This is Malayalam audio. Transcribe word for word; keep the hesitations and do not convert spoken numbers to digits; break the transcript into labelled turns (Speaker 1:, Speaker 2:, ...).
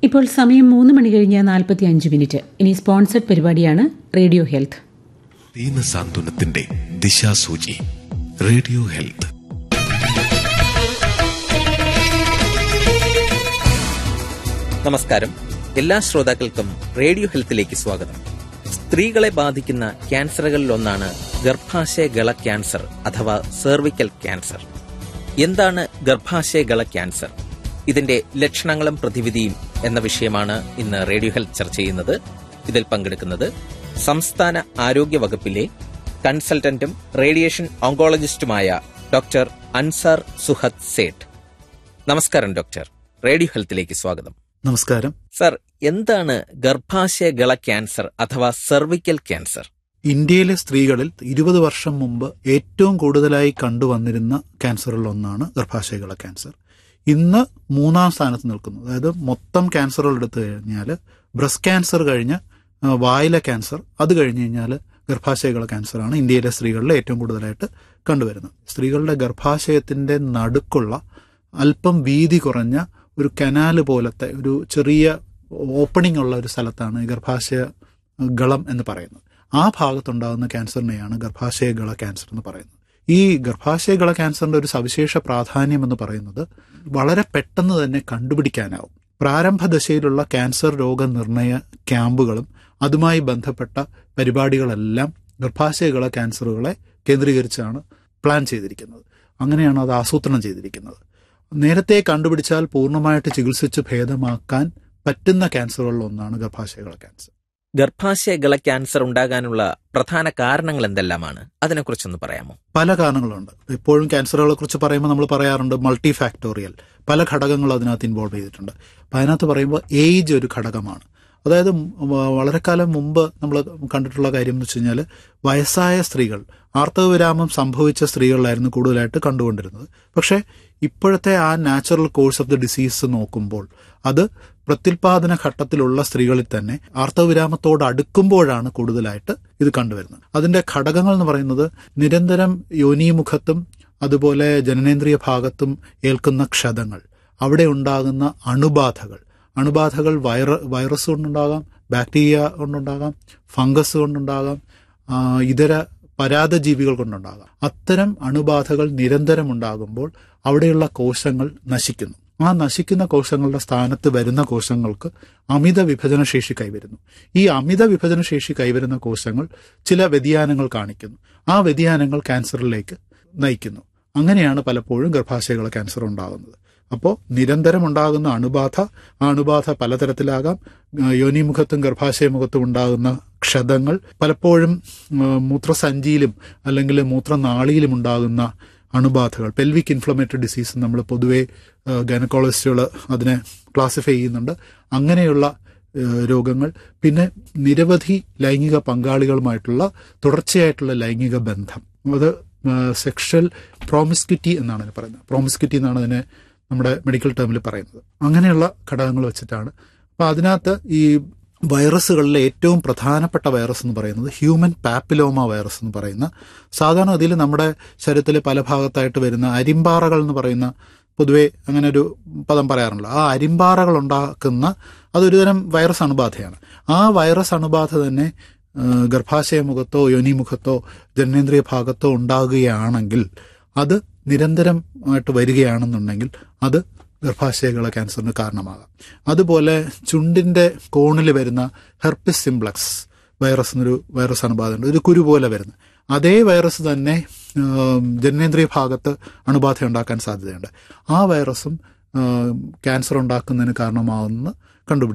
Speaker 1: ഇപ്പോൾ സമയം മൂന്ന് മണി കഴിഞ്ഞ് നാൽപ്പത്തി അഞ്ച് മിനിറ്റ്. ഇനി സ്പോൺസർഡ് പരിപാടിയാണ് റേഡിയോ ഹെൽത്ത്.
Speaker 2: ദീനസാന്ത്വനത്തിന്റെ ദിശാസൂചി radio health.
Speaker 3: നമസ്കാരം. എല്ലാ ശ്രോതാക്കൾക്കും റേഡിയോ ഹെൽത്തിലേക്ക് സ്വാഗതം. സ്ത്രീകളെ ബാധിക്കുന്ന ക്യാൻസറുകളിലൊന്നാണ് ഗർഭാശയഗള ക്യാൻസർ അഥവാ സെർവിക്കൽ ക്യാൻസർ. എന്താണ് ഗർഭാശയഗള ക്യാൻസർ? ഇതിന്റെ ലക്ഷണങ്ങളും പ്രതിവിധിയും എന്ന വിഷയമാണ് ഇന്ന് റേഡിയോ ഹെൽത്ത് ചർച്ച ചെയ്യുന്നത്. ഇതിൽ പങ്കെടുക്കുന്നത് സംസ്ഥാന ആരോഗ്യ വകുപ്പിലെ കൺസൾട്ടന്റും റേഡിയേഷൻ ഓങ്കോളജിസ്റ്റുമായ ഡോക്ടർ അൻസാർ സുഹദ് സേഠ്. നമസ്കാരം ഡോക്ടർ. റേഡിയോ ഹെൽത്തിലേക്ക് സ്വാഗതം.
Speaker 4: നമസ്കാരം
Speaker 3: സർ. എന്താണ് ഗർഭാശയഗള ക്യാൻസർ അഥവാ സെർവിക്കൽ ക്യാൻസർ?
Speaker 4: ഇന്ത്യയിലെ സ്ത്രീകളിൽ ഇരുപത് വർഷം മുമ്പ് ഏറ്റവും കൂടുതലായി കണ്ടുവന്നിരുന്ന ക്യാൻസറുകളിൽ ഒന്നാണ് ഗർഭാശയഗള ക്യാൻസർ. ഇന്ന് മൂന്നാം സ്ഥാനത്ത് നിൽക്കുന്നു. അതായത് മൊത്തം ക്യാൻസറുകൾ എടുത്തു കഴിഞ്ഞാൽ ബ്രസ്റ്റ് ക്യാൻസർ കഴിഞ്ഞ് വായിലെ ക്യാൻസർ, അത് കഴിഞ്ഞ് കഴിഞ്ഞാൽ ഗർഭാശയഗള ക്യാൻസറാണ് ഇന്ത്യയിലെ സ്ത്രീകളിൽ ഏറ്റവും കൂടുതലായിട്ട് കണ്ടുവരുന്നത്. സ്ത്രീകളുടെ ഗർഭാശയത്തിന്റെ നടുക്കുള്ള അല്പം വീതി കുറഞ്ഞ ഒരു കനാല് പോലത്തെ ഒരു ചെറിയ ഓപ്പണിംഗ് ഉള്ള ഒരു സ്ഥലത്താണ് ഗർഭാശയ ഗളം എന്ന് പറയുന്നത്. ആ ഭാഗത്തുണ്ടാകുന്ന ക്യാൻസറിനെയാണ് ഗർഭാശയഗള ക്യാൻസർ എന്ന് പറയുന്നത്. ഈ ഗർഭാശയഗള ക്യാൻസറിന്റെ ഒരു സവിശേഷ പ്രാധാന്യം എന്ന് പറയുന്നത് വളരെ പെട്ടെന്ന് തന്നെ കണ്ടുപിടിക്കാനാവും. പ്രാരംഭ ദശയിലുള്ള ക്യാൻസർ രോഗനിർണയ ക്യാമ്പുകളും അതുമായി ബന്ധപ്പെട്ട പരിപാടികളെല്ലാം ഗർഭാശയഗള ക്യാൻസറുകളെ കേന്ദ്രീകരിച്ചാണ് പ്ലാൻ ചെയ്തിരിക്കുന്നത്. അങ്ങനെയാണ് അത് ആസൂത്രണം ചെയ്തിരിക്കുന്നത്. നേരത്തെ കണ്ടുപിടിച്ചാൽ പൂർണ്ണമായിട്ട് ചികിത്സിച്ച് ഭേദമാക്കാൻ പറ്റുന്ന ക്യാൻസറുകളിൽ ഒന്നാണ് ഗർഭാശയഗള ക്യാൻസർ.
Speaker 3: ഗർഭാശയഗള ക്യാൻസർ ഉണ്ടാകാനുള്ള പ്രധാന കാരണങ്ങൾ എന്തെല്ലാമാണ്? അതിനെക്കുറിച്ചൊന്ന് പറയാമോ?
Speaker 4: പല കാരണങ്ങളുണ്ട്. എപ്പോഴും ക്യാൻസറുകളെ കുറിച്ച് പറയുമ്പോൾ നമ്മൾ പറയാറുണ്ട് മൾട്ടി ഫാക്ടോറിയൽ. പല ഘടകങ്ങളും അതിനകത്ത് ഇൻവോൾവ് ചെയ്തിട്ടുണ്ട്. അപ്പം അതിനകത്ത് പറയുമ്പോൾ ഏജ് ഒരു ഘടകമാണ്. അതായത് വളരെ കാലം മുമ്പ് നമ്മൾ കണ്ടിട്ടുള്ള കാര്യം എന്ന് വെച്ച് കഴിഞ്ഞാൽ വയസ്സായ സ്ത്രീകൾ, ആർത്തവവിരാമം സംഭവിച്ച സ്ത്രീകളിലായിരുന്നു കൂടുതലായിട്ട് കണ്ടുകൊണ്ടിരുന്നത്. പക്ഷേ ഇപ്പോഴത്തെ ആ natural course of the disease നോക്കുമ്പോൾ അത് പ്രത്യുൽപാദന ഘട്ടത്തിലുള്ള സ്ത്രീകളിൽ തന്നെ ആർത്തവവിരാമത്തോട് അടുക്കുമ്പോഴാണ് കൂടുതലായിട്ട് ഇത് കണ്ടുവരുന്നത്. അതിന്റെ ഘടകങ്ങൾ എന്ന് പറയുന്നത് നിരന്തരം യോനിമുഖത്തും അതുപോലെ ജനനേന്ദ്രിയ ഭാഗത്തും ഏൽക്കുന്ന ക്ഷതങ്ങൾ, അവിടെ ഉണ്ടാകുന്ന അണുബാധകൾ അണുബാധകൾ വൈറ വൈറസ് കൊണ്ടുണ്ടാകാം, ബാക്ടീരിയ കൊണ്ടുണ്ടാകാം, ഫംഗസ് കൊണ്ടുണ്ടാകാം, ഇതര പരാതജീവികൾ കൊണ്ടുണ്ടാകാം. അത്തരം അണുബാധകൾ നിരന്തരം ഉണ്ടാകുമ്പോൾ അവിടെയുള്ള കോശങ്ങൾ നശിക്കുന്നു. ആ നശിക്കുന്ന കോശങ്ങളുടെ സ്ഥാനത്ത് വരുന്ന കോശങ്ങൾക്ക് അമിത വിഭജനശേഷി കൈവരുന്നു. ഈ അമിത വിഭജനശേഷി കൈവരുന്ന കോശങ്ങൾ ചില വ്യതിയാനങ്ങൾ കാണിക്കുന്നു. ആ വ്യതിയാനങ്ങൾ ക്യാൻസറിലേക്ക് നയിക്കുന്നു. അങ്ങനെയാണ് പലപ്പോഴും ഗർഭാശയഗള ക്യാൻസർ ഉണ്ടാകുന്നത്. അപ്പോൾ നിരന്തരം ഉണ്ടാകുന്ന അണുബാധ, ആ അണുബാധ പലതരത്തിലാകാം. യോനിമുഖത്തും ഗർഭാശയമുഖത്തും ഉണ്ടാകുന്ന ക്ഷതങ്ങൾ, പലപ്പോഴും മൂത്രസഞ്ചിയിലും അല്ലെങ്കിൽ മൂത്രനാളിയിലും ഉണ്ടാകുന്ന അണുബാധകൾ, പെൽവിക് ഇൻഫ്ലമേറ്ററി ഡിസീസ് നമ്മൾ പൊതുവെ ഗൈനക്കോളജിസ്റ്റുകൾ അതിനെ ക്ലാസിഫൈ ചെയ്യുന്നുണ്ട്. അങ്ങനെയുള്ള രോഗങ്ങൾ, പിന്നെ നിരവധി ലൈംഗിക പങ്കാളികളുമായിട്ടുള്ള തുടർച്ചയായിട്ടുള്ള ലൈംഗിക ബന്ധം, അത് സെക്ഷൽ പ്രോമിസ്ക്യൂറ്റി എന്നാണ് അതിന് പറയുന്നത്. പ്രോമിസ്ക്യൂറ്റി എന്നാണ് അതിനെ നമ്മുടെ മെഡിക്കൽ ടേമിൽ പറയുന്നത്. അങ്ങനെയുള്ള ഘടകങ്ങൾ വെച്ചിട്ടാണ്. അപ്പോൾ അതിനകത്ത് ഈ വൈറസുകളിലെ ഏറ്റവും പ്രധാനപ്പെട്ട വൈറസ് എന്ന് പറയുന്നത് ഹ്യൂമൻ പാപ്പിലോമ വൈറസ് എന്ന് പറയുന്ന, സാധാരണ ഇതിൽ നമ്മുടെ ശരീരത്തിൽ പല ഭാഗത്തായിട്ട് വരുന്ന അരിമ്പാറകൾ എന്ന് പറയുന്ന, പൊതുവെ അങ്ങനെ ഒരു പദം പറയാറുണ്ടല്ലോ, ആ അരിമ്പാറകൾ ഉണ്ടാക്കുന്ന അതൊരു തരം വൈറസ് അണുബാധയാണ്. ആ വൈറസ് അണുബാധ തന്നെ ഗർഭാശയമുഖത്തോ യോനിമുഖത്തോ ജനനേന്ദ്രിയ ഭാഗത്തോ ഉണ്ടാകുകയാണെങ്കിൽ, അത് നിരന്തരമായിട്ട് വരികയാണെന്നുണ്ടെങ്കിൽ അത് ഗർഭാശയഗള ക്യാൻസറിന് കാരണമാകാം. അതുപോലെ ചുണ്ടിന്റെ കോണിൽ വരുന്ന ഹെർപ്പിസ് സിംപ്ലക്സ് വൈറസ് എന്നൊരു വൈറസ് അണുബാധയുണ്ട്, ഒരു കുരു പോലെ വരുന്നത്. അതേ വൈറസ് തന്നെ ജനനേന്ദ്രിയ ഭാഗത്ത് അണുബാധ ഉണ്ടാക്കാൻ സാധ്യതയുണ്ട്. ആ വൈറസും ക്യാൻസർ ഉണ്ടാക്കുന്നതിന് കാരണമാകുമെന്ന് കണ്ടുപിടിച്ചു.